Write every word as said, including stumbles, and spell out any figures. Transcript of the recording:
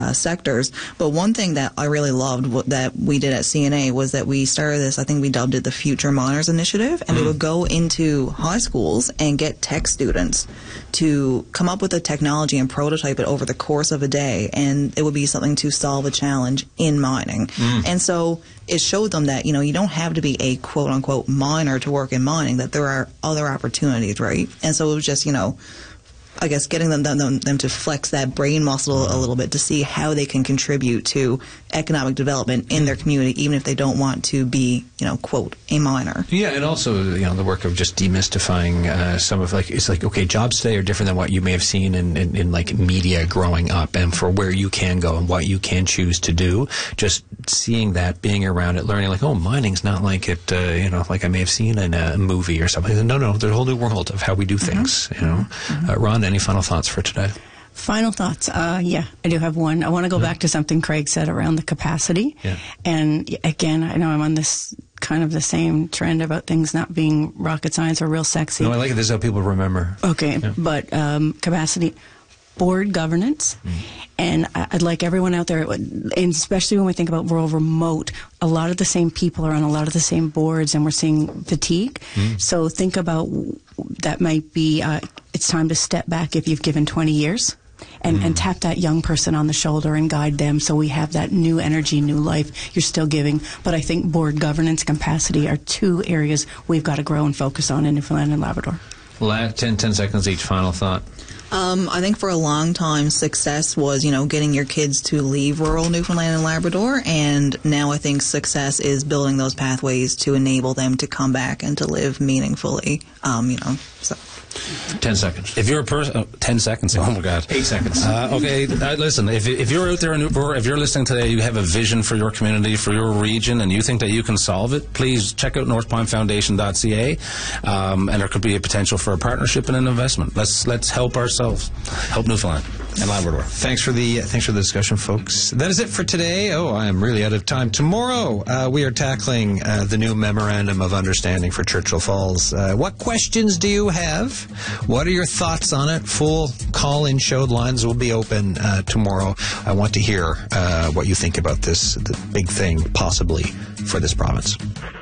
Uh, sectors. But one thing that I really loved w- that we did at C N A was that we started this, I think we dubbed it the Future Miners Initiative, and mm. we would go into high schools and get tech students to come up with a technology and prototype it over the course of a day, and it would be something to solve a challenge in mining. Mm. And so it showed them that, you know, you don't have to be a quote-unquote miner to work in mining, that there are other opportunities, right? And so it was just, you know, I guess getting them, them them to flex that brain muscle a little bit to see how they can contribute to economic development in their community, even if they don't want to be, you know, quote, a miner. Yeah, and also, you know, the work of just demystifying uh, some of, like, it's like, okay, jobs today are different than what you may have seen in, in, in, like, media growing up, and for where you can go and what you can choose to do. Just seeing that, being around it, learning, like, oh, mining's not like it, uh, you know, like I may have seen in a movie or something. No, no, there's a whole new world of how we do things, mm-hmm. you know. Mm-hmm. Uh, Ron, any final thoughts for today? Final thoughts. Uh, yeah, I do have one. I want to go back to something Craig said around the capacity. Yeah. And again, I know I'm on this kind of the same trend about things not being rocket science or real sexy. No, I like it. This is how people remember. Okay, yeah. But um, capacity, board governance, mm. and I'd like everyone out there, and especially when we think about rural remote, a lot of the same people are on a lot of the same boards, and we're seeing fatigue. Mm. So think about that might be, uh, it's time to step back if you've given twenty years. And, mm. and tap that young person on the shoulder and guide them so we have that new energy, new life. You're still giving. But I think board governance and capacity are two areas we've got to grow and focus on in Newfoundland and Labrador. ten, ten seconds each. Final thought. Um, I think for a long time, success was, you know, getting your kids to leave rural Newfoundland and Labrador, and now I think success is building those pathways to enable them to come back and to live meaningfully, um, you know, so. Ten seconds. If you're a person, oh, ten seconds. Oh my God. Eight seconds. Uh, okay, uh, listen. If if you're out there in Newport, if you're listening today, you have a vision for your community, for your region, and you think that you can solve it, please check out north pine foundation dot c a, um, and there could be a potential for a partnership and an investment. Let's let's help ourselves, help Newfoundland and Labrador. Thanks for the uh, thanks for the discussion, folks. That is it for today. Oh, I am really out of time. Tomorrow uh, we are tackling uh, the new memorandum of understanding for Churchill Falls. Uh, what questions do you have? What are your thoughts on it? Full call-in show lines will be open uh, tomorrow. I want to hear uh, what you think about this, the big thing possibly for this province.